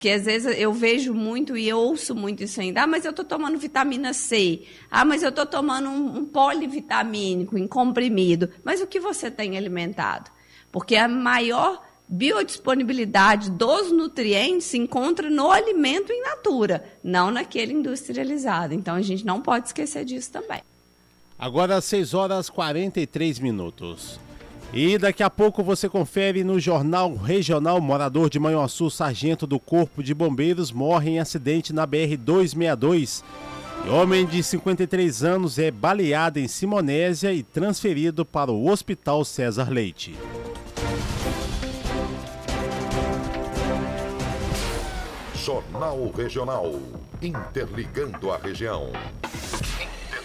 Que às vezes eu vejo muito e eu ouço muito isso ainda. Ah, mas eu estou tomando vitamina C. Ah, mas eu estou tomando um polivitamínico em comprimido. Mas o que você tem alimentado? Porque a maior biodisponibilidade dos nutrientes se encontra no alimento in natura, não naquele industrializado. Então, a gente não pode esquecer disso também. Agora, 6h43. E daqui a pouco você confere no Jornal Regional: morador de Manhuaçu, sargento do Corpo de Bombeiros, morre em acidente na BR-262. E homem de 53 anos é baleado em Simonésia e transferido para o Hospital César Leite. Jornal Regional, interligando a região.